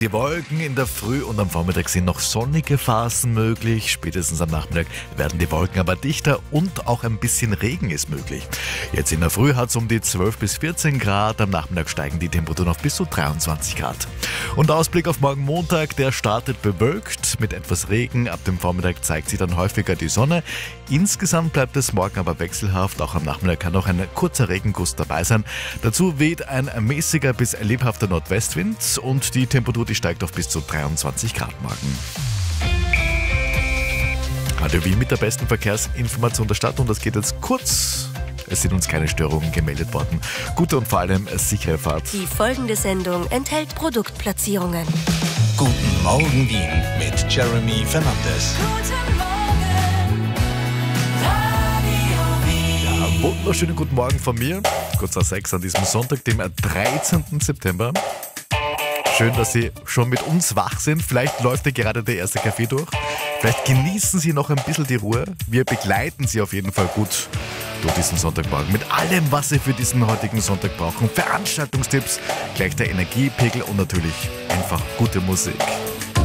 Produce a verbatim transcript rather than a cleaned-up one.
Die Wolken in der Früh und am Vormittag sind noch sonnige Phasen möglich. Spätestens am Nachmittag werden die Wolken aber dichter und auch ein bisschen Regen ist möglich. Jetzt in der Früh hat es um die zwölf bis vierzehn Grad, am Nachmittag steigen die Temperaturen auf bis zu dreiundzwanzig Grad. Und Ausblick auf morgen Montag, der startet bewölkt mit etwas Regen. Ab dem Vormittag zeigt sich dann häufiger die Sonne. Insgesamt bleibt es morgen aber wechselhaft. Auch am Nachmittag kann noch ein kurzer Regenguss dabei sein. Dazu weht ein mäßiger bis lebhafter Nordwestwind und die Temperatur die steigt auf bis zu dreiundzwanzig Grad morgen. Radio Wien mit der besten Verkehrsinformation der Stadt und das geht jetzt kurz. Es sind uns keine Störungen gemeldet worden. Gute und vor allem sichere Fahrt. Die folgende Sendung enthält Produktplatzierungen. Guten Morgen Wien mit Jeremy Fernandes. Guten Morgen, Radio Wien. Ja, wunderschönen guten Morgen von mir. Kurz nach sechs an diesem Sonntag, dem dreizehnten September. Schön, dass Sie schon mit uns wach sind. Vielleicht läuft ja gerade der erste Kaffee durch. Vielleicht genießen Sie noch ein bisschen die Ruhe. Wir begleiten Sie auf jeden Fall gut durch diesen Sonntagmorgen mit allem, was Sie für diesen heutigen Sonntag brauchen. Veranstaltungstipps, gleich der Energiepegel und natürlich einfach gute Musik.